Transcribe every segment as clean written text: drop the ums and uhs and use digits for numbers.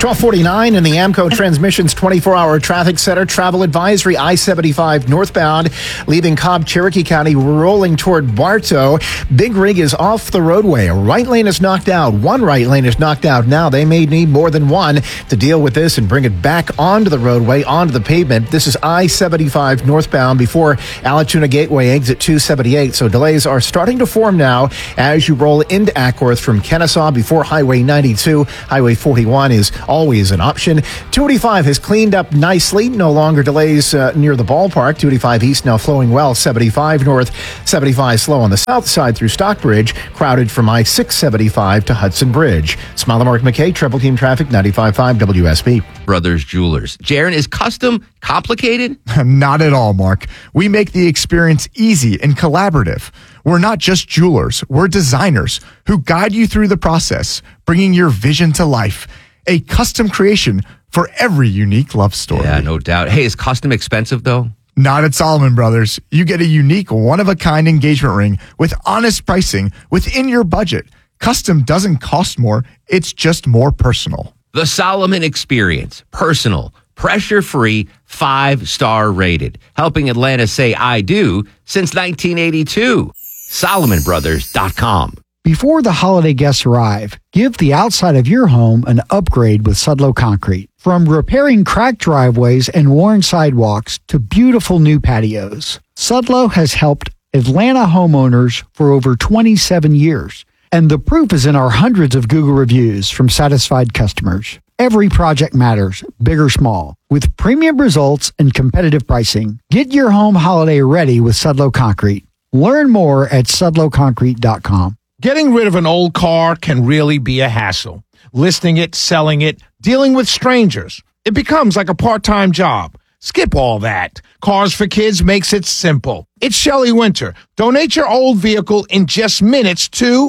1249 in the AMCO Transmissions 24-hour traffic center. Travel advisory, I-75 northbound, leaving Cobb, Cherokee County, rolling toward Bartow. Big Rig is off the roadway. A right lane is knocked out. One right lane is knocked out now. They may need more than one to deal with this and bring it back onto the roadway, onto the pavement. This is I-75 northbound before Alatoona Gateway, exit 278. So delays are starting to form now as you roll into Ackworth from Kennesaw before Highway 92. Highway 41 is always an option. 285 has cleaned up nicely. No longer delays near the ballpark. 285 east now flowing well. 75 north, 75 slow on the south side through Stockbridge. Crowded from I-675 to Hudson Bridge. Smiley Mark McKay, Triple Team Traffic, 95.5 WSB. Brothers Jewelers. Jaron, is custom complicated? Not at all, Mark. We make the experience easy and collaborative. We're not just jewelers. We're designers who guide you through the process, bringing your vision to life. A custom creation for every unique love story. Yeah, no doubt. Hey, is custom expensive, though? Not at Solomon Brothers. You get a unique one-of-a-kind engagement ring with honest pricing within your budget. Custom doesn't cost more. It's just more personal. The Solomon Experience. Personal, pressure-free, 5-star rated. Helping Atlanta say I do since 1982. SolomonBrothers.com. Before the holiday guests arrive, give the outside of your home an upgrade with Sudlow Concrete. From repairing cracked driveways and worn sidewalks to beautiful new patios, Sudlow has helped Atlanta homeowners for over 27 years. And the proof is in our hundreds of Google reviews from satisfied customers. Every project matters, big or small. With premium results and competitive pricing, get your home holiday ready with Sudlow Concrete. Learn more at sudlowconcrete.com. Getting rid of an old car can really be a hassle. Listing it, selling it, dealing with strangers. It becomes like a part-time job. Skip all that. Cars for Kids makes it simple. It's Shelley Winter. Donate your old vehicle in just minutes to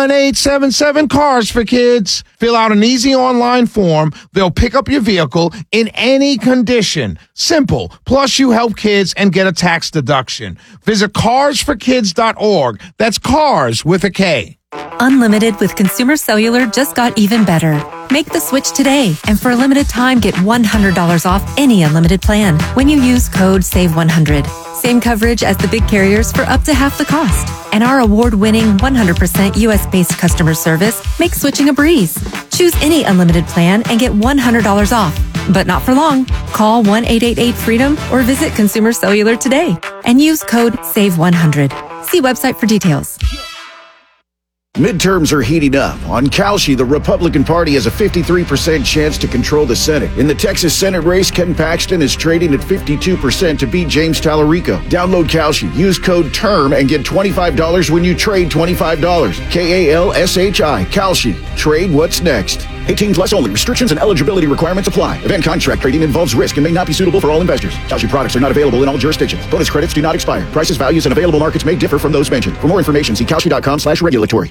1-877-CARS-FOR-KIDS. Fill out an easy online form. They'll pick up your vehicle in any condition. Simple. Plus, you help kids and get a tax deduction. Visit carsforkids.org. That's cars with a K. Unlimited with Consumer Cellular just got even better. Make the switch today, and for a limited time, get $100 off any unlimited plan when you use code SAVE100. Same coverage as the big carriers for up to half the cost. And our award-winning 100% U.S.-based customer service makes switching a breeze. Choose any unlimited plan and get $100 off. But not for long. Call 1-888-FREEDOM or visit Consumer Cellular today and use code SAVE100. See website for details. Midterms are heating up. On Kalshi, the Republican Party has a 53% chance to control the Senate. In the Texas Senate race, Ken Paxton is trading at 52% to beat James Tallarico. Download Kalshi. Use code TERM and get $25 when you trade $25. Kalshi. Kalshi. Trade what's next. 18 plus only. Restrictions and eligibility requirements apply. Event contract trading involves risk and may not be suitable for all investors. Kalshi products are not available in all jurisdictions. Bonus credits do not expire. Prices, values, and available markets may differ from those mentioned. For more information, see kalshi.com/regulatory.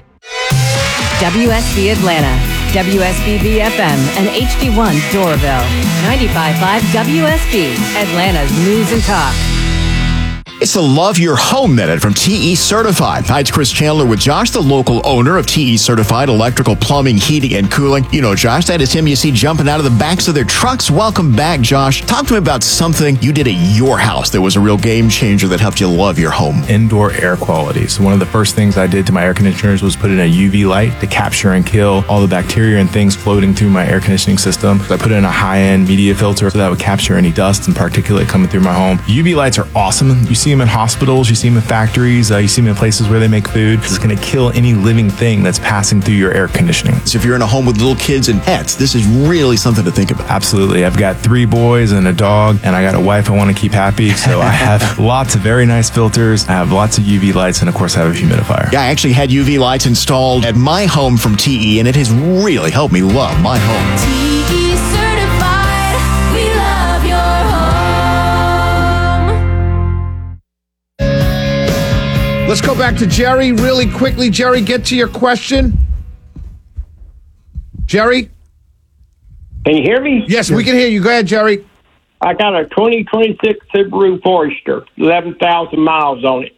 WSB Atlanta, WSB FM, and HD1 Doraville. 95.5 WSB, Atlanta's News and Talk. It's the Love Your Home Minute from TE Certified. Hi, it's Chris Chandler with Josh, the local owner of TE Certified Electrical, Plumbing, Heating, and Cooling. You know Josh, that is him you see jumping out of the backs of their trucks. Welcome back, Josh. Talk to me about something you did at your house that was a real game changer that helped you love your home. Indoor air quality. So one of the first things I did to my air conditioners was put in a UV light to capture and kill all the bacteria and things floating through my air conditioning system. I put in a high-end media filter so that would capture any dust and particulate coming through my home. UV lights are awesome. You see them in hospitals, you see them in factories, you see them in places where they make food. This is going to kill any living thing that's passing through your air conditioning. So if you're in a home with little kids and pets, this is really something to think about. Absolutely. I've got 3 boys and a dog, and I got a wife I want to keep happy, so I have lots of very nice filters. I have lots of UV lights, and of course I have a humidifier. Yeah, I actually had UV lights installed at my home from TE, and it has really helped me love my home. TE Certified, we love your home. Let's go back to Jerry really quickly. Jerry, get to your question. Jerry? Can you hear me? Yes, we can hear you. Go ahead, Jerry. I got a 2026 Subaru Forester, 11,000 miles on it.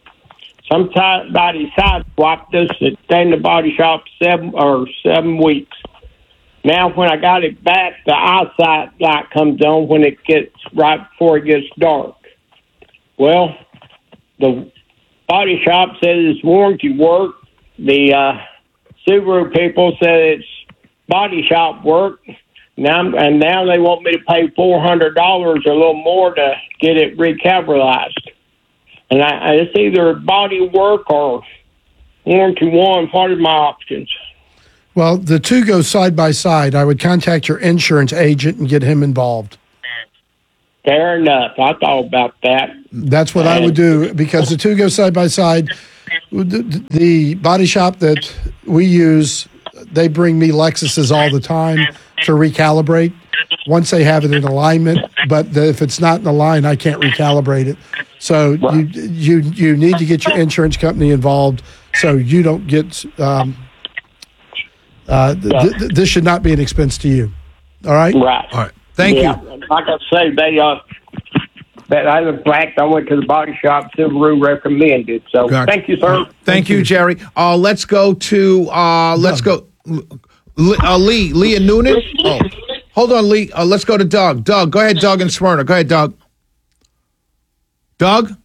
Somebody sideswiped us at the body shop 7 weeks. Now, when I got it back, the eyesight light comes on when it gets right before it gets dark. Well, the body shop says it's warranty work. The Subaru people said it's body shop work. Now they want me to pay $400 or a little more to get it recapitalized. And it's either body work or warranty one. What are my options? Well, the two go side by side. I would contact your insurance agent and get him involved. Fair enough. I thought about that. That's what I would do, because the two go side by side. The body shop that we use, they bring me Lexuses all the time to recalibrate once they have it in alignment. But if it's not in the line, I can't recalibrate it. So you need to get your insurance company involved so you don't get this should not be an expense to you. All right? Right. All right. Thank you. Like I say, in fact, I went to the body shop Subaru recommended. So thank you, sir. Thank you, Jerry. Let's go to Lee and Noonan. Oh, hold on, Lee. Let's go to Doug. Doug, go ahead, Doug and Smyrna. Go ahead, Doug. Doug?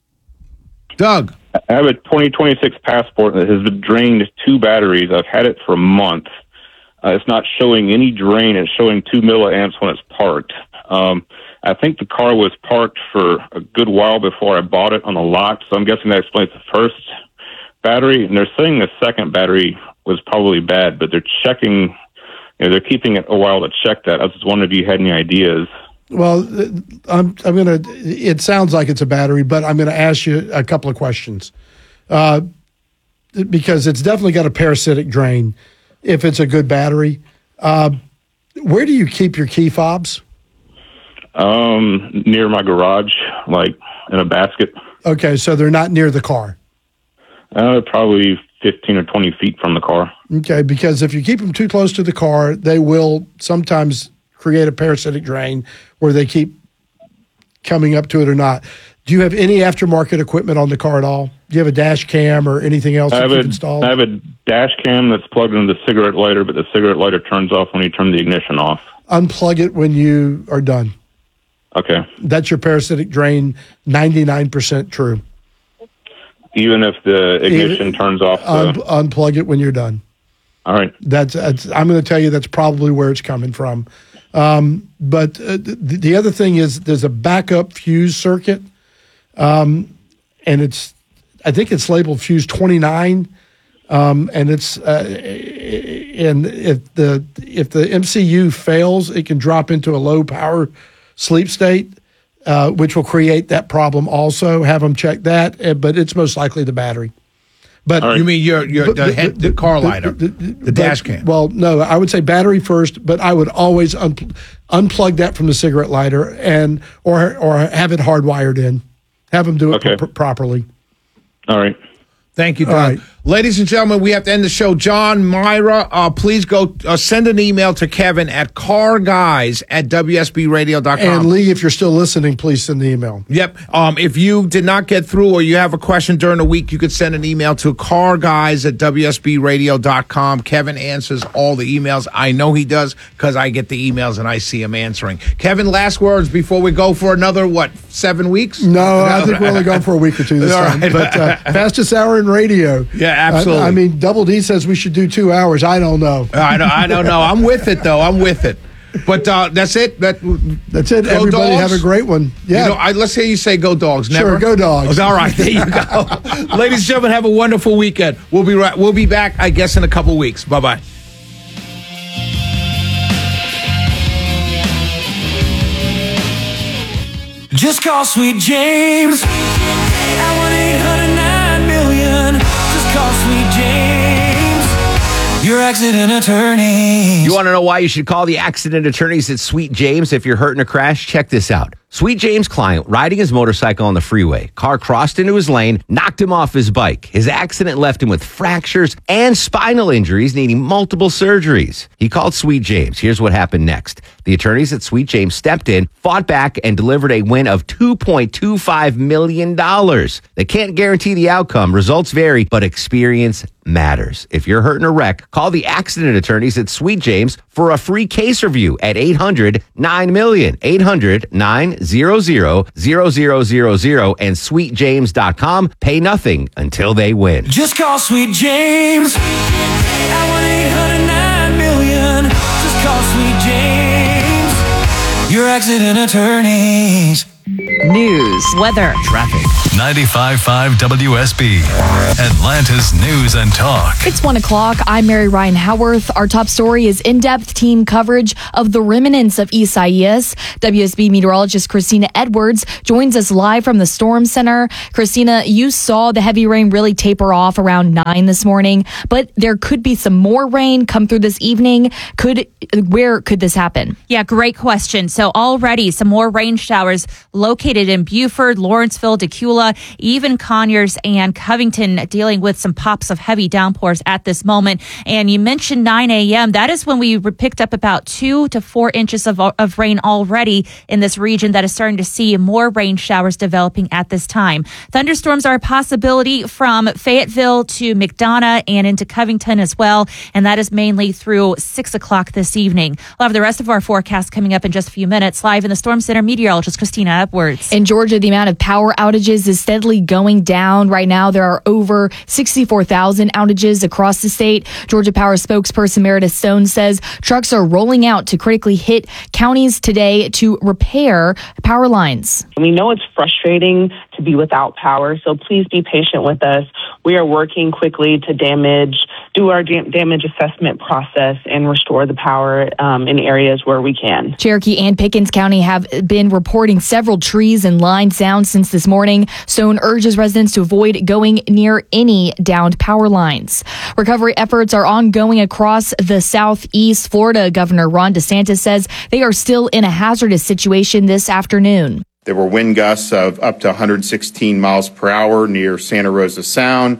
I have a 2026 Passport that has been drained 2 batteries. I've had it for a month. It's not showing any drain. It's showing 2 milliamps when it's parked. I think the car was parked for a good while before I bought it on the lot, so I'm guessing that explains the first battery. And they're saying the second battery was probably bad, but they're checking, they're keeping it a while to check that. I was just wondering if you had any ideas. Well, I'm going to, it sounds like it's a battery, but I'm going to ask you a couple of questions. Because it's definitely got a parasitic drain if it's a good battery. Where do you keep your key fobs? Near my garage, like in a basket. Okay, so they're not near the car. Probably 15 or 20 feet from the car. Okay, because if you keep them too close to the car, they will sometimes create a parasitic drain where they keep coming up to it or not. Do you have any aftermarket equipment on the car at all? Do you have a dash cam or anything else that you've installed? I have a dash cam that's plugged into the cigarette lighter, but the cigarette lighter turns off when you turn the ignition off. Unplug it when you are done. Okay. That's your parasitic drain, 99% true. Even if the ignition turns off? Unplug it when you're done. All right. That's I'm going to tell you that's probably where it's coming from. But the other thing is there's a backup fuse circuit, and I think it's labeled fuse 29, and it's and if the MCU fails, it can drop into a low power sleep state, which will create that problem. Also, have them check that, but it's most likely the battery. But right. You mean the car lighter, the dash cam? Well, no, I would say battery first, but I would always unplug that from the cigarette lighter or have it hardwired in. Have them do it properly. All right. Thank you, Doug. Right. Ladies and gentlemen, we have to end the show. John, Myra, please go send an email to Kevin at carguys@WSBradio.com. And Lee, if you're still listening, please send the email. Yep. If you did not get through or you have a question during the week, you could send an email to carguys@WSBradio.com. Kevin answers all the emails. I know he does because I get the emails and I see him answering. Kevin, last words before we go for another, 7 weeks? No, I think we're only going for a week or two this time. Right. But fastest hour in radio. Yeah, absolutely. I mean, Double D says we should do 2 hours. I don't know. I don't know. I'm with it, though. I'm with it. But that's it. That's it. Everybody dogs. Have a great one. Yeah. Let's hear you say go dogs. Never. Sure, go dogs. All right, there you go. Ladies and gentlemen, have a wonderful weekend. We'll be back, I guess, in a couple weeks. Bye-bye. Just call Sweet James at 1-800-9-million. Just call Sweet James, your accident attorney. You want to know why you should call the accident attorneys at Sweet James if you're hurt in a crash? Check this out. Sweet James' client riding his motorcycle on the freeway. Car crossed into his lane, knocked him off his bike. His accident left him with fractures and spinal injuries, needing multiple surgeries. He called Sweet James. Here's what happened next. The attorneys at Sweet James stepped in, fought back, and delivered a win of $2.25 million. They can't guarantee the outcome. Results vary, but experience matters. If you're hurt in a wreck, call the accident attorneys at Sweet James for a free case review at 800-9-MILLION, 800-900-0000, and sweetjames.com. Pay nothing until they win. Just call Sweet James at 1-800-9-MILLION. Just call Sweet James, your accident attorneys. News, weather, traffic. 95.5 WSB, Atlanta's News and Talk. It's 1 o'clock. I'm Mary Ryan Howarth. Our top story is in-depth team coverage of the remnants of Isaias. WSB meteorologist Christina Edwards joins us live from the Storm Center. Christina, you saw the heavy rain really taper off around 9 this morning, but there could be some more rain come through this evening. Where could this happen? Yeah, great question. So already some more rain showers located in Buford, Lawrenceville, Decula, even Conyers and Covington dealing with some pops of heavy downpours at this moment. And you mentioned 9 a.m. That is when we picked up about 2 to 4 inches of rain already in this region that is starting to see more rain showers developing at this time. Thunderstorms are a possibility from Fayetteville to McDonough and into Covington as well. And that is mainly through 6 o'clock this evening. We'll have the rest of our forecast coming up in just a few minutes. Live in the Storm Center, meteorologist Christina Edwards. In Georgia, the amount of power outages is steadily going down. Right now, there are over 64,000 outages across the state. Georgia Power spokesperson Meredith Stone says trucks are rolling out to critically hit counties today to repair power lines. We know it's frustrating to be without power, so please be patient with us. We are working quickly to do our damage assessment process and restore the power in areas where we can. Cherokee and Pickens County have been reporting several trees and lines down since this morning. Stone urges residents to avoid going near any downed power lines. Recovery efforts are ongoing across the southeast. Florida Governor Ron DeSantis says they are still in a hazardous situation this afternoon. There were wind gusts of up to 116 miles per hour near Santa Rosa Sound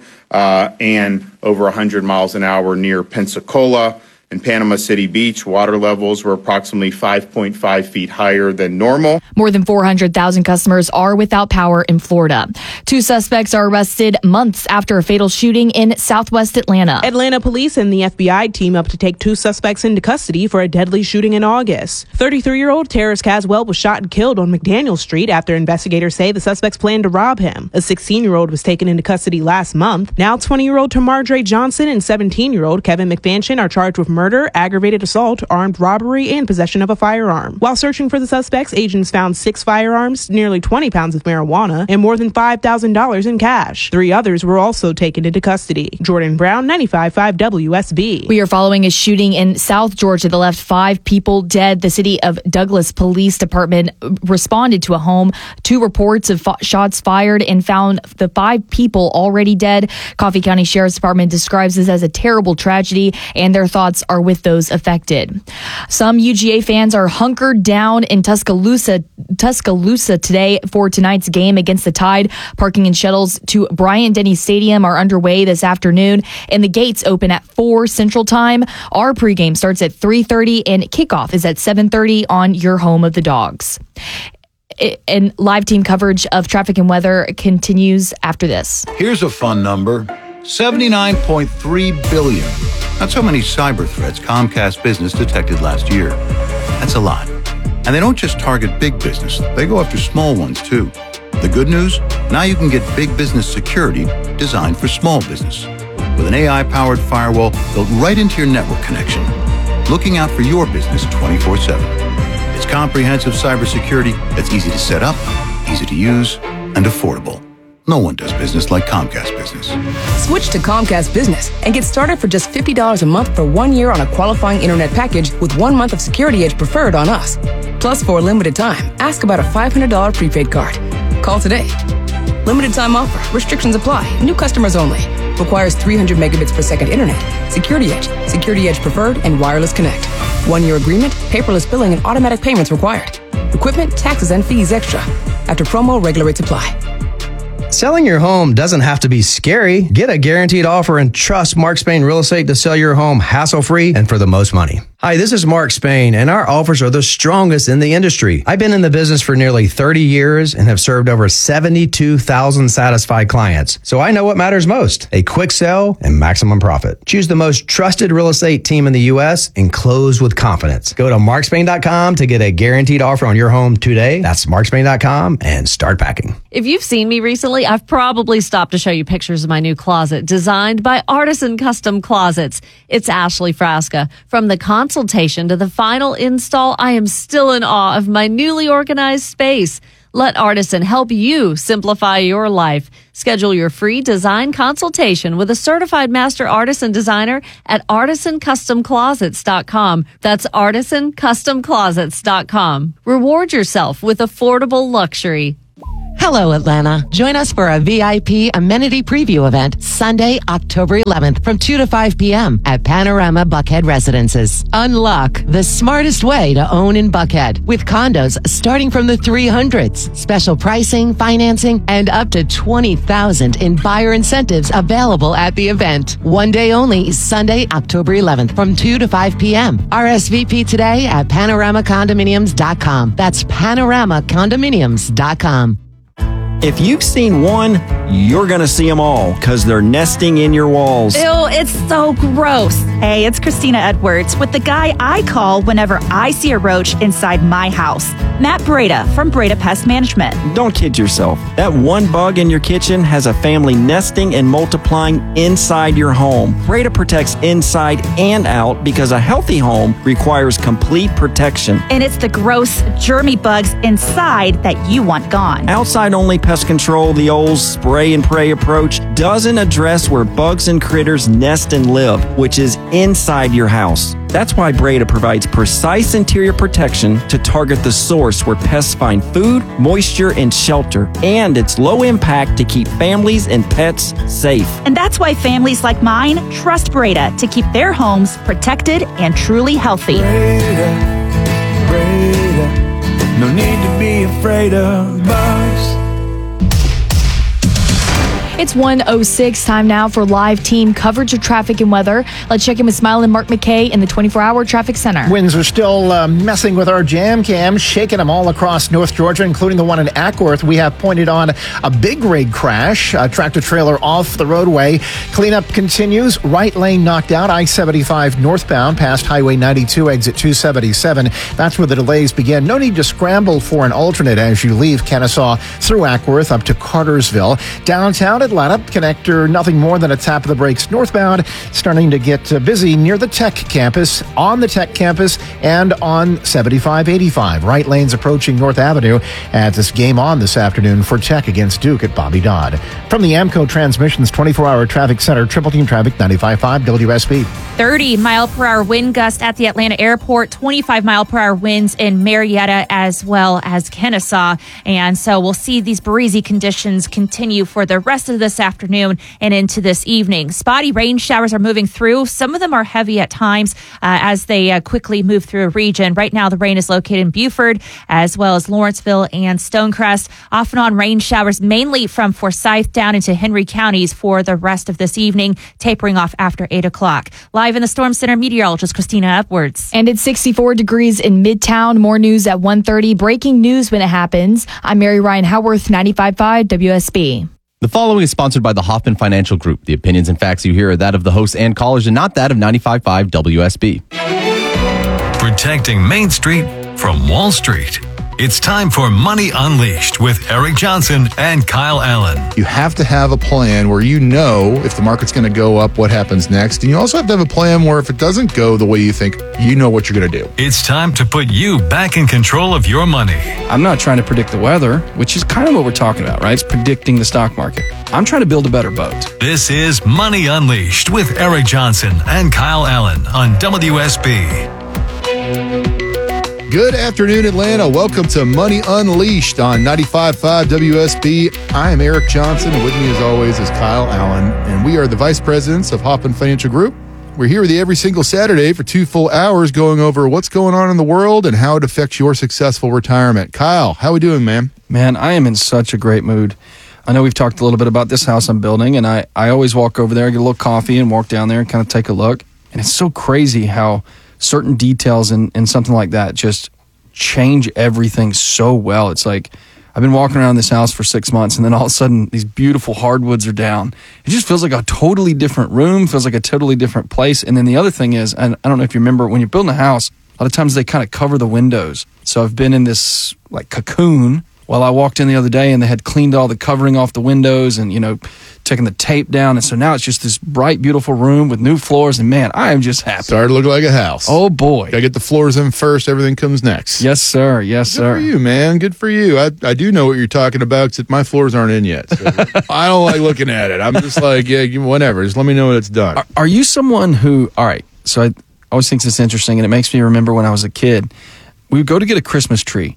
and over 100 miles an hour near Pensacola. In Panama City Beach, water levels were approximately 5.5 feet higher than normal. More than 400,000 customers are without power in Florida. 2 suspects are arrested months after a fatal shooting in southwest Atlanta. Atlanta police and the FBI team up to take 2 suspects into custody for a deadly shooting in August. 33-year-old Terrace Caswell was shot and killed on McDaniel Street after investigators say the suspects planned to rob him. A 16-year-old was taken into custody last month. Now 20-year-old Tamar Johnson and 17-year-old Kevin McFanchen are charged with murder, aggravated assault, armed robbery, and possession of a firearm. While searching for the suspects, agents found 6 firearms, nearly 20 pounds of marijuana, and more than $5,000 in cash. 3 others were also taken into custody. Jordan Brown, 95.5 WSB. We are following a shooting in South Georgia that left 5 people dead. The city of Douglas Police Department responded to a home, 2 reports of shots fired, and found the 5 people already dead. Coffee County Sheriff's Department describes this as a terrible tragedy, and their thoughts are with those affected. Some UGA fans are hunkered down in Tuscaloosa today for tonight's game against the Tide. Parking and shuttles to Bryant-Denny Stadium are underway this afternoon, and the gates open at 4 Central Time. Our pregame starts at 3:30, and kickoff is at 7:30 on your home of the Dogs. And live team coverage of traffic and weather continues after this. Here's a fun number. 79.3 billion. That's how many cyber threats Comcast Business detected last year. That's a lot. And they don't just target big business, they go after small ones too. The good news? Now you can get big business security designed for small business. With an AI-powered firewall built right into your network connection, looking out for your business 24/7. It's comprehensive cybersecurity that's easy to set up, easy to use, and affordable. No one does business like Comcast Business. Switch to Comcast Business and get started for just $50 a month for 1 year on a qualifying internet package with 1 month of Security Edge Preferred on us. Plus, for a limited time, ask about a $500 prepaid card. Call today. Limited time offer. Restrictions apply. New customers only. Requires 300 megabits per second internet. Security Edge Preferred, and Wireless Connect. 1 year agreement, paperless billing, and automatic payments required. Equipment, taxes, and fees extra. After promo, regular rates apply. Selling your home doesn't have to be scary. Get a guaranteed offer and trust Mark Spain Real Estate to sell your home hassle-free and for the most money. Hi, this is Mark Spain, and our offers are the strongest in the industry. I've been in the business for nearly 30 years and have served over 72,000 satisfied clients. So I know what matters most: a quick sell and maximum profit. Choose the most trusted real estate team in the U.S. and close with confidence. Go to markspain.com to get a guaranteed offer on your home today. That's markspain.com and start packing. If you've seen me recently, I've probably stopped to show you pictures of my new closet designed by Artisan Custom Closets. It's Ashley Frasca. From the consultation to the final install, I am still in awe of my newly organized space. Let Artisan help you simplify your life. Schedule your free design consultation with a certified master artisan designer at artisancustomclosets.com. That's artisancustomclosets.com. Reward yourself with affordable luxury. Hello, Atlanta. Join us for a VIP amenity preview event Sunday, October 11th from 2 to 5 p.m. at Panorama Buckhead Residences. Unlock the smartest way to own in Buckhead with condos starting from the 300s. Special pricing, financing, and up to $20,000 in buyer incentives available at the event. One day only, Sunday, October 11th from 2 to 5 p.m. RSVP today at panoramacondominiums.com. That's panoramacondominiums.com. If you've seen one, you're going to see them all because they're nesting in your walls. Ew, it's so gross. Hey, it's Christina Edwards with the guy I call whenever I see a roach inside my house. Matt Breda from Breda Pest Management. Don't kid yourself. That one bug in your kitchen has a family nesting and multiplying inside your home. Breda protects inside and out because a healthy home requires complete protection. And it's the gross, germy bugs inside that you want gone. Outside-only pest control, the old spray and pray approach, doesn't address where bugs and critters nest and live, which is inside your house. That's why Breda provides precise interior protection to target the source where pests find food, moisture, and shelter. And it's low impact to keep families and pets safe. And that's why families like mine trust Breda to keep their homes protected and truly healthy. Breda, no need to be afraid of bugs. It's 1:06, time now for live team coverage of traffic and weather. Let's check in with Smile and Mark McKay in the 24-hour traffic center. Winds are still messing with our jam cams, shaking them all across North Georgia, including the one in Ackworth. We have pointed on a big rig crash, a tractor trailer off the roadway. Cleanup continues. Right lane knocked out, I-75 northbound past Highway 92, exit 277. That's where the delays begin. No need to scramble for an alternate as you leave Kennesaw through Ackworth up to Cartersville. Downtown Atlanta, connector nothing more than a tap of the brakes northbound, starting to get busy near the Tech campus, on the Tech campus, and on 75-85. Right lanes approaching North Avenue at this game on this afternoon for Tech against Duke at Bobby Dodd. From the Amco Transmissions 24-hour traffic center, Triple Team Traffic 95.5 WSB. 30-mile-per-hour wind gust at the Atlanta airport, 25-mile-per-hour winds in Marietta as well as Kennesaw. And so we'll see these breezy conditions continue for the rest of this afternoon and into this evening. Spotty rain showers are moving through. Some of them are heavy at times as they quickly move through a region. Right now, the rain is located in Buford as well as Lawrenceville and Stonecrest. Off and on rain showers mainly from Forsyth down into Henry counties for the rest of this evening, tapering off after 8 o'clock. Live in the Storm Center, meteorologist Christina Edwards. And it's 64 degrees in Midtown. More news at 1:30. Breaking news when it happens. I'm Mary Ryan Howarth, 95.5 WSB. The following is sponsored by the Hoffman Financial Group. The opinions and facts you hear are that of the hosts and callers and not that of 95.5 WSB. Protecting Main Street from Wall Street. It's time for Money Unleashed with Eric Johnson and Kyle Allen. You have to have a plan where you know if the market's going to go up, what happens next. And you also have to have a plan where if it doesn't go the way you think, you know what you're going to do. It's time to put you back in control of your money. I'm not trying to predict the weather, which is kind of what we're talking about, right? It's predicting the stock market. I'm trying to build a better boat. This is Money Unleashed with Eric Johnson and Kyle Allen on WSB. Good afternoon, Atlanta. Welcome to Money Unleashed on 95.5 WSB. I am Eric Johnson, and with me as always is Kyle Allen, and we are the vice presidents of Hoffman Financial Group. We're here with you every single Saturday for 2 full hours going over what's going on in the world and how it affects your successful retirement. Kyle, how we doing, man? Man, I am in such a great mood. I know we've talked a little bit about this house I'm building, and I always walk over there, get a little coffee, and walk down there and kind of take a look. And it's so crazy how certain details in something like that just change everything so well. It's like I've been walking around this house for 6 months, and then all of a sudden these beautiful hardwoods are down. It just feels like a totally different room, feels like a totally different place. And then the other thing is, and I don't know if you remember, when you're building a house, a lot of times they kind of cover the windows. So I've been in this like cocoon. Well, I walked in the other day and they had cleaned all the covering off the windows and, taking the tape down. And so now it's just this bright, beautiful room with new floors. And man, I am just happy. Started to look like a house. Oh, boy. Gotta get the floors in first. Everything comes next. Yes, sir. Yes, sir. Good for you, man. Good for you. I do know what you're talking about, except my floors aren't in yet. So I don't like looking at it. I'm just like, yeah, whatever. Just let me know when it's done. Are you someone who, all right, so I always think this interesting, and it makes me remember when I was a kid, we would go to get a Christmas tree,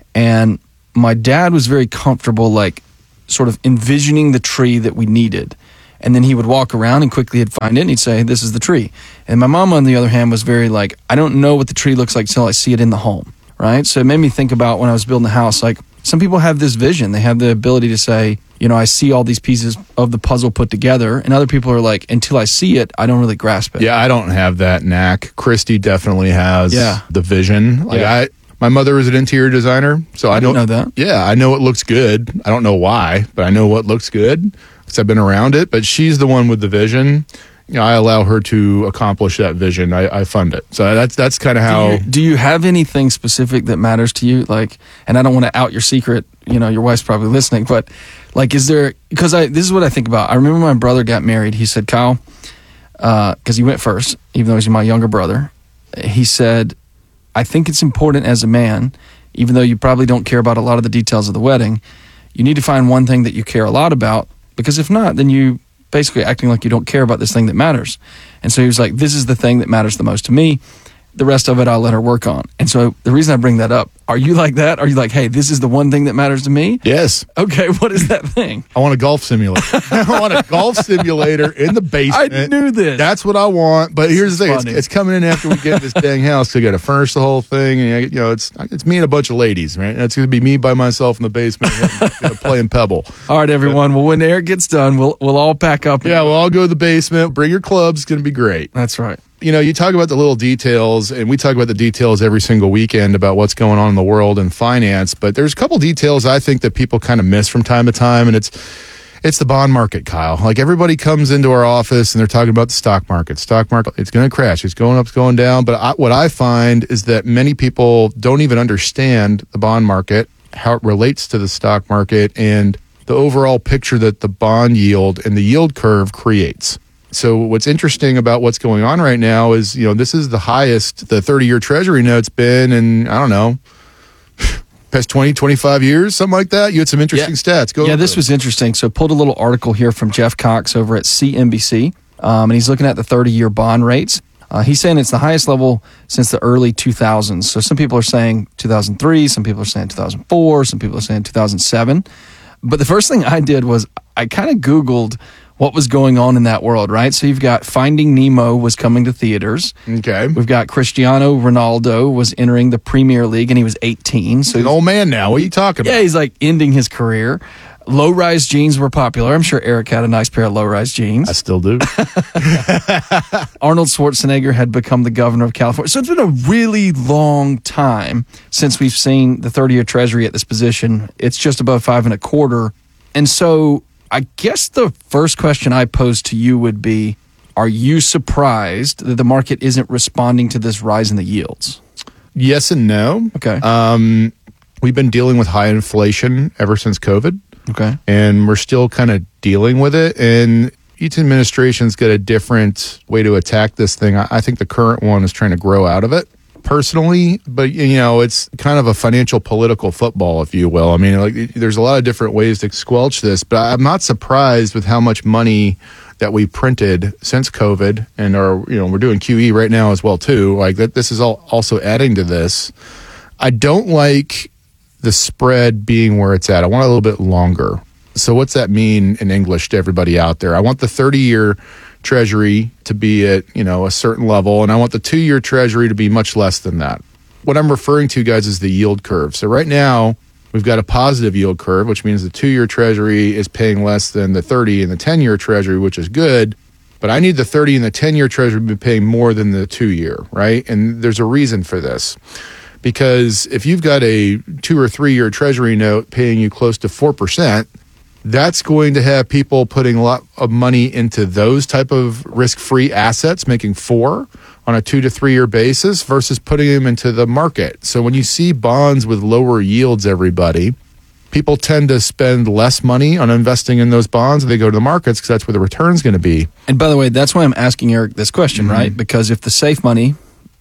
and my dad was very comfortable, like, sort of envisioning the tree that we needed. And then he would walk around and quickly he'd find it and he'd say, this is the tree. And my mom, on the other hand, was very like, I don't know what the tree looks like till I see it in the home, right? So it made me think about when I was building a house, like some people have this vision. They have the ability to say, I see all these pieces of the puzzle put together. And other people are like, until I see it, I don't really grasp it. Yeah, I don't have that knack. Christy definitely has the vision. Like my mother is an interior designer, so I don't know that. Yeah, I know it looks good. I don't know why, but I know what looks good because I've been around it. But she's the one with the vision. I allow her to accomplish that vision. I fund it. So that's kind of how. Do you have anything specific that matters to you? Like, and I don't want to out your secret. Your wife's probably listening, but like, is there? Because this is what I think about. I remember my brother got married. He said, Kyle, because he went first, even though he's my younger brother. He said, I think it's important as a man, even though you probably don't care about a lot of the details of the wedding, you need to find one thing that you care a lot about, because if not, then you basically acting like you don't care about this thing that matters. And so he was like, this is the thing that matters the most to me. The rest of it, I'll let her work on. And so the reason I bring that up, are you like that? Are you like, hey, this is the one thing that matters to me? Yes. Okay, what is that thing? I want a golf simulator. I want a golf simulator in the basement. I knew this. That's what I want. But here's the thing. It's coming in after we get this dang house. So you got to furnish the whole thing. And, it's me and a bunch of ladies, right? And it's going to be me by myself in the basement playing Pebble. All right, everyone. Well, when Eric gets done, we'll all pack up. Yeah, we'll all go to the basement. Bring your clubs. It's going to be great. That's right. You talk about the little details, and we talk about the details every single weekend about what's going on in the world and finance, but there's a couple details I think that people kind of miss from time to time, and it's the bond market, Kyle. Like, everybody comes into our office and they're talking about the stock market. Stock market, it's going to crash. It's going up, it's going down. But what I find is that many people don't even understand the bond market, how it relates to the stock market, and the overall picture that the bond yield and the yield curve creates. So what's interesting about what's going on right now is, this is the highest the 30-year Treasury note's been in, I don't know, past 20, 25 years, something like that. You had some interesting stats. Go. Yeah, this was interesting. So pulled a little article here from Jeff Cox over at CNBC, and he's looking at the 30-year bond rates. He's saying it's the highest level since the early 2000s. So some people are saying 2003, some people are saying 2004, some people are saying 2007. But the first thing I did was I kind of Googled what was going on in that world, right? So you've got Finding Nemo was coming to theaters. Okay. We've got Cristiano Ronaldo was entering the Premier League, and he was 18. So he's an old man now. What are you talking about? Yeah, he's like ending his career. Low-rise jeans were popular. I'm sure Eric had a nice pair of low-rise jeans. I still do. Arnold Schwarzenegger had become the governor of California. So it's been a really long time since we've seen the 30-year Treasury at this position. It's just above 5.25. And so I guess the first question I pose to you would be, are you surprised that the market isn't responding to this rise in the yields? Yes and no. Okay. We've been dealing with high inflation ever since COVID. Okay. And we're still kind of dealing with it. And each administration's got a different way to attack this thing. I think the current one is trying to grow out of it. Personally, but it's kind of a financial political football, if you will. I mean, like, there's a lot of different ways to squelch this, but I'm not surprised with how much money that we printed since COVID, and we're doing QE right now as well too. Like, that, this is all also adding to this. I don't like the spread being where it's at. I want a little bit longer. So what's that mean in English to everybody out there? I want the 30-year Treasury to be at, a certain level, and I want the 2-year Treasury to be much less than that. What I'm referring to, guys, is the yield curve. So right now, we've got a positive yield curve, which means the 2-year Treasury is paying less than the 30 and the 10-year Treasury, which is good. But I need the 30 and the 10-year Treasury to be paying more than the 2-year, right? And there's a reason for this. Because if you've got a 2 or 3 year Treasury note paying you close to 4%, that's going to have people putting a lot of money into those type of risk-free assets, making 4 on a 2 to 3 year basis versus putting them into the market. So when you see bonds with lower yields, everybody, people tend to spend less money on investing in those bonds. They go to the markets because that's where the return's going to be. And by the way, that's why I'm asking Eric this question, right? Because if the safe money,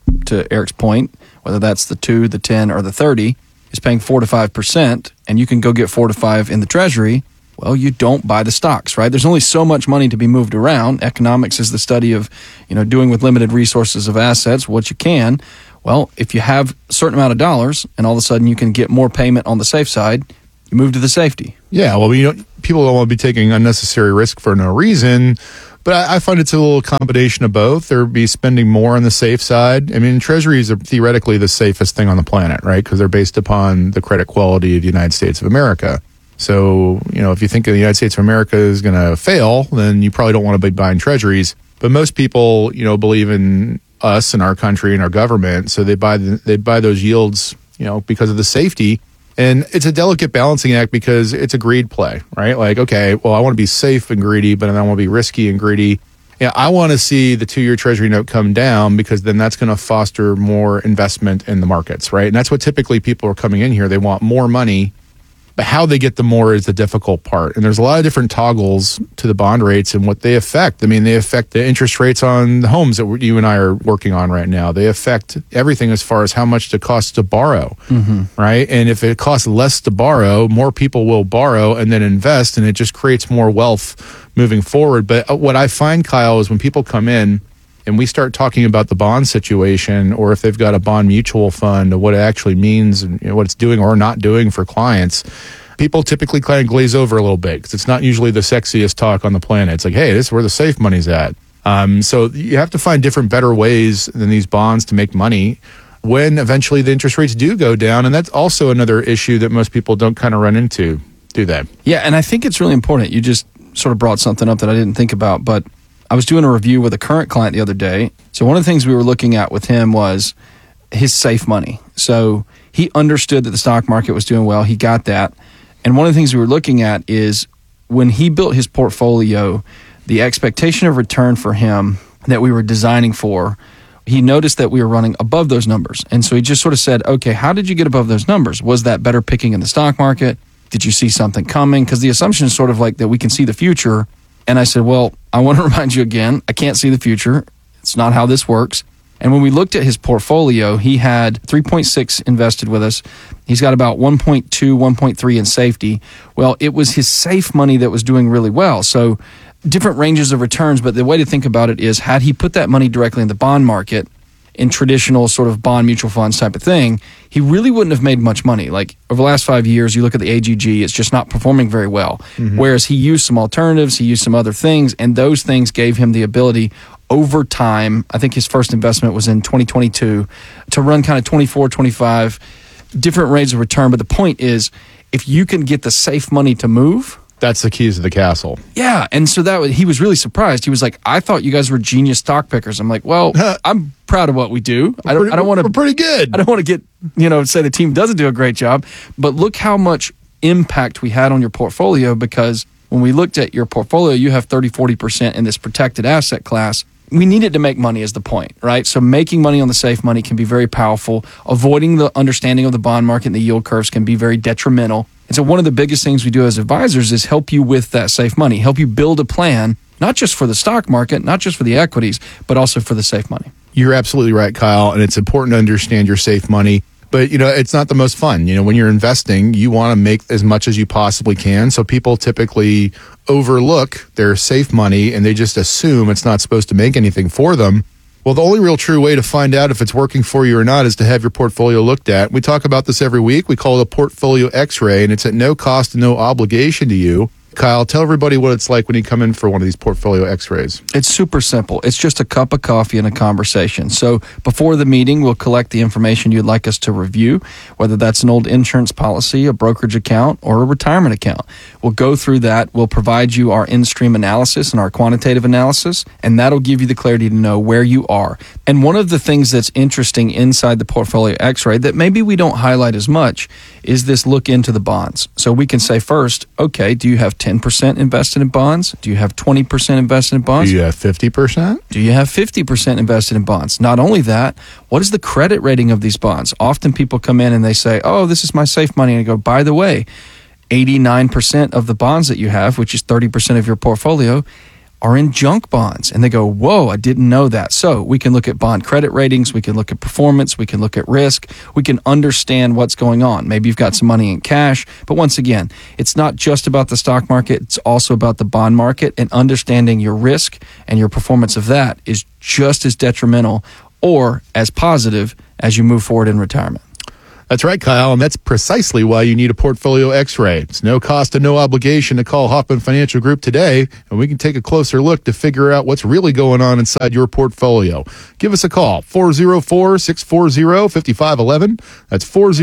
to Eric's point, whether that's the 2, the 10, or the 30, is paying 4 to 5%, and you can go get 4 to 5 in the Treasury, well, you don't buy the stocks, right? There's only so much money to be moved around. Economics is the study of, doing with limited resources of assets what you can. Well, if you have a certain amount of dollars and all of a sudden you can get more payment on the safe side, you move to the safety. Yeah, well, people don't want to be taking unnecessary risk for no reason. But I find it's a little combination of both. There would be spending more on the safe side. I mean, treasuries are theoretically the safest thing on the planet, right? Because they're based upon the credit quality of the United States of America. So, if you think the United States of America is going to fail, then you probably don't want to be buying treasuries. But most people, believe in us and our country and our government. So they buy those yields, because of the safety. And it's a delicate balancing act because it's a greed play, right? Like, okay, well, I want to be safe and greedy, but I want to be risky and greedy. Yeah, I want to see the 2-year Treasury note come down because then that's going to foster more investment in the markets, right? And that's what typically people are coming in here. They want more money, but how they get the more is the difficult part. And there's a lot of different toggles to the bond rates and what they affect. I mean, they affect the interest rates on the homes that you and I are working on right now. They affect everything as far as how much it costs to borrow, right? And if it costs less to borrow, more people will borrow and then invest, and it just creates more wealth moving forward. But what I find, Kyle, is when people come in and we start talking about the bond situation, or if they've got a bond mutual fund, or what it actually means and what it's doing or not doing for clients, people typically kind of glaze over a little bit because it's not usually the sexiest talk on the planet. It's like, hey, this is where the safe money's at. So you have to find different, better ways than these bonds to make money when eventually the interest rates do go down. And that's also another issue that most people don't kind of run into, do they? Yeah, and I think it's really important. You just sort of brought something up that I didn't think about, but I was doing a review with a current client the other day. So one of the things we were looking at with him was his safe money. So he understood that the stock market was doing well. He got that. And one of the things we were looking at is when he built his portfolio, the expectation of return for him that we were designing for, he noticed that we were running above those numbers. And so he just sort of said, okay, how did you get above those numbers? Was that better picking in the stock market? Did you see something coming? Because the assumption is sort of like that we can see the future. And I said, well, I want to remind you again, I can't see the future. It's not how this works. And when we looked at his portfolio, he had 3.6 invested with us. He's got about 1.2, 1.3 in safety. Well, it was his safe money that was doing really well. So different ranges of returns, but the way to think about it is had he put that money directly in the bond market, in traditional sort of bond mutual funds type of thing, he really wouldn't have made much money. Like over the last 5 years, you look at the AGG, it's just not performing very well. Whereas he used some alternatives, he used some other things, and those things gave him the ability over time, I think his first investment was in 2022, to run kind of 24, 25, different rates of return. But the point is, if you can get the safe money to move, that's the keys to the castle. Yeah, and so he was really surprised. He was like, "I thought you guys were genius stock pickers." I'm like, "Well, I'm proud of what we do. I don't want to. We're pretty good. I don't want to get say the team doesn't do a great job, but look how much impact we had on your portfolio because when we looked at your portfolio, you have 30, 40% in this protected asset class. We needed to make money is the point, right? So making money on the safe money can be very powerful. Avoiding the understanding of the bond market and the yield curves can be very detrimental. And so one of the biggest things we do as advisors is help you with that safe money, help you build a plan, not just for the stock market, not just for the equities, but also for the safe money. You're absolutely right, Kyle. And it's important to understand your safe money. But, it's not the most fun. When you're investing, you want to make as much as you possibly can. So people typically overlook their safe money and they just assume it's not supposed to make anything for them. Well, the only real true way to find out if it's working for you or not is to have your portfolio looked at. We talk about this every week. We call it a portfolio x-ray, and it's at no cost and no obligation to you. Kyle, tell everybody what it's like when you come in for one of these portfolio x-rays. It's super simple. It's just a cup of coffee and a conversation. So before the meeting, we'll collect the information you'd like us to review, whether that's an old insurance policy, a brokerage account, or a retirement account. We'll go through that. We'll provide you our in-stream analysis and our quantitative analysis, and that'll give you the clarity to know where you are. And one of the things that's interesting inside the portfolio x-ray that maybe we don't highlight as much is this look into the bonds. So we can say first, okay, do you have 10% invested in bonds? Do you have 20% invested in bonds? Do you have 50%? Do you have 50% invested in bonds? Not only that, what is the credit rating of these bonds? Often people come in and they say, oh, this is my safe money. And I go, by the way, 89% of the bonds that you have, which is 30% of your portfolio, are in junk bonds. And they go, whoa, I didn't know that. So we can look at bond credit ratings. We can look at performance. We can look at risk. We can understand what's going on. Maybe you've got some money in cash. But once again, it's not just about the stock market. It's also about the bond market, and understanding your risk and your performance of that is just as detrimental or as positive as you move forward in retirement. That's right, Kyle, and that's precisely why you need a portfolio x-ray. It's no cost and no obligation to call Hoffman Financial Group today, and we can take a closer look to figure out what's really going on inside your portfolio. Give us a call, 404-640-5511. That's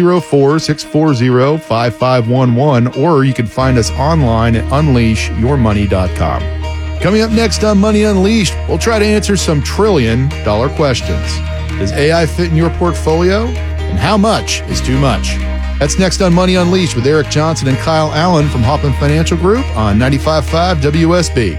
404-640-5511, or you can find us online at unleashyourmoney.com. Coming up next on Money Unleashed, we'll try to answer some trillion-dollar questions. Does AI fit in your portfolio? And how much is too much? That's next on Money Unleashed with Eric Johnson and Kyle Allen from Hoffman Financial Group on 95.5 WSB.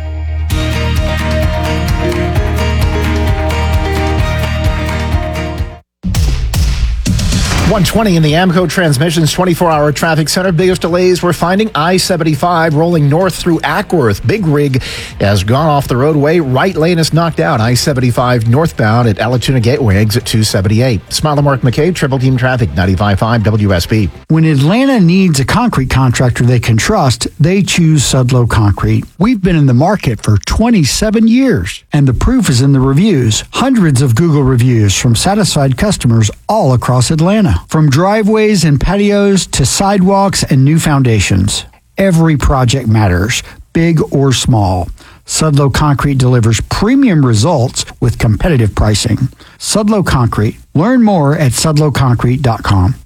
120 in the Amco Transmissions 24-hour traffic center. Biggest delays we're finding I-75 rolling north through Ackworth. Big rig has gone off the roadway. Right lane is knocked out. I-75 northbound at Alatoona Gateway, exit 278. Smile and Mark McCabe, Triple Team Traffic, 95.5 WSB. When Atlanta needs a concrete contractor they can trust, they choose Sudlow Concrete. We've been in the market for 27 years, and the proof is in the reviews. Hundreds of Google reviews from satisfied customers all across Atlanta. From driveways and patios to sidewalks and new foundations, every project matters, big or small. Sudlow Concrete delivers premium results with competitive pricing. Sudlow Concrete. Learn more at sudlowconcrete.com.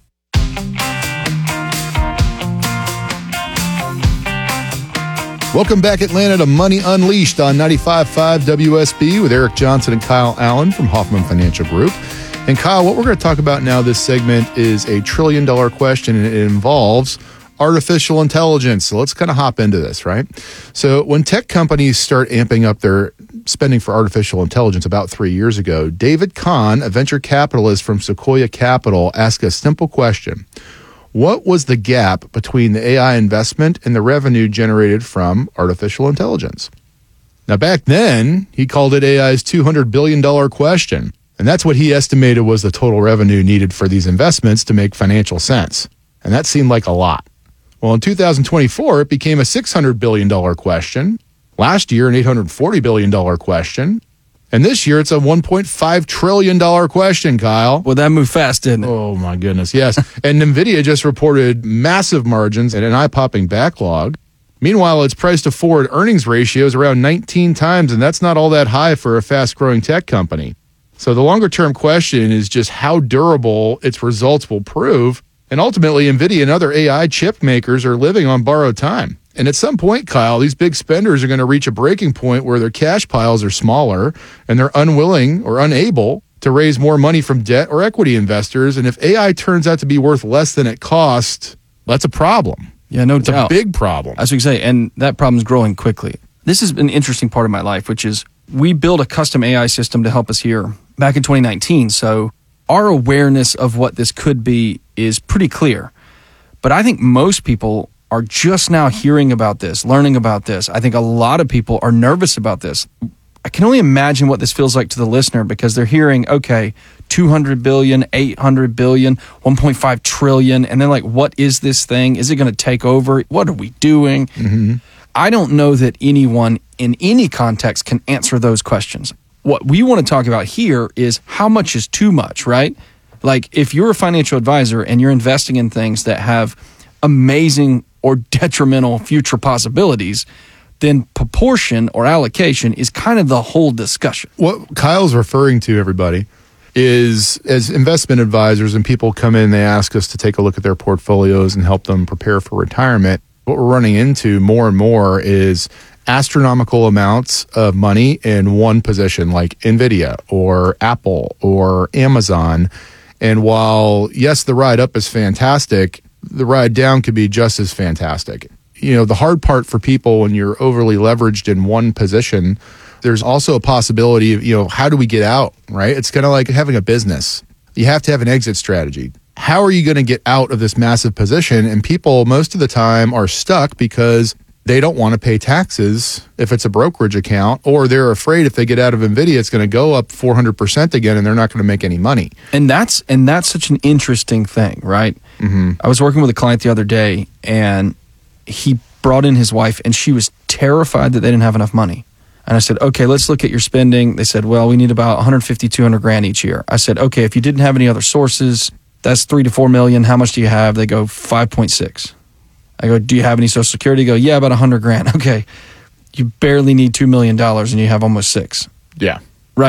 Welcome back, Atlanta, to Money Unleashed on 95.5 WSB with Eric Johnson and Kyle Allen from Hoffman Financial Group. And Kyle, what we're going to talk about now, this segment, is a trillion-dollar question, and it involves artificial intelligence. So let's kind of hop into this, right? So when tech companies start amping up their spending for artificial intelligence about 3 years ago, David Kahn, a venture capitalist from Sequoia Capital, asked a simple question. What was the gap between the AI investment and the revenue generated from artificial intelligence? Now, back then, he called it AI's $200 billion question. And that's what he estimated was the total revenue needed for these investments to make financial sense. And that seemed like a lot. Well, in 2024, it became a $600 billion question. Last year, an $840 billion question. And this year, it's a $1.5 trillion question, Kyle. Well, that moved fast, didn't it? Oh, my goodness, yes. And NVIDIA just reported massive margins and an eye-popping backlog. Meanwhile, its price-to-forward earnings ratio is around 19 times, and that's not all that high for a fast-growing tech company. So the longer-term question is just how durable its results will prove. And ultimately, NVIDIA and other AI chip makers are living on borrowed time. And at some point, Kyle, these big spenders are going to reach a breaking point where their cash piles are smaller and they're unwilling or unable to raise more money from debt or equity investors. And if AI turns out to be worth less than it cost, that's a problem. Yeah, no doubt. It's a big problem. As we say, and that problem is growing quickly. This is an interesting part of my life, which is we built a custom AI system to help us here back in 2019. So our awareness of what this could be is pretty clear. But I think most people are just now hearing about this, learning about this. I think a lot of people are nervous about this. I can only imagine what this feels like to the listener because they're hearing, okay, 200 billion, 800 billion, 1.5 trillion. And they're like, what is this thing? Is it going to take over? What are we doing? Mm-hmm. I don't know that anyone in any context can answer those questions. What we want to talk about here is how much is too much, right? Like if you're a financial advisor and you're investing in things that have amazing or detrimental future possibilities, then proportion or allocation is kind of the whole discussion. What Kyle's referring to, everybody, is as investment advisors and people come in, they ask us to take a look at their portfolios and help them prepare for retirement. What we're running into more and more is astronomical amounts of money in one position, like NVIDIA or Apple or Amazon. And while, yes, the ride up is fantastic, the ride down could be just as fantastic. You know, the hard part for people when you're overly leveraged in one position, there's also a possibility of, you know, how do we get out, right? It's kind of like having a business. You have to have an exit strategy. How are you going to get out of this massive position? And people most of the time are stuck because they don't want to pay taxes if it's a brokerage account, or they're afraid if they get out of NVIDIA, it's going to go up 400% again and they're not going to make any money. And that's such an interesting thing, right? Mm-hmm. I was working with a client the other day, and he brought in his wife, and she was terrified that they didn't have enough money. And I said, okay, let's look at your spending. They said, well, we need about 150, 200 grand each year. I said, okay, if you didn't have any other sources, that's 3 to 4 million. How much do you have? They go 5.6. I go, do you have any Social Security? They go, yeah, about 100 grand. Okay, you barely need $2 million and you have almost 6. Yeah.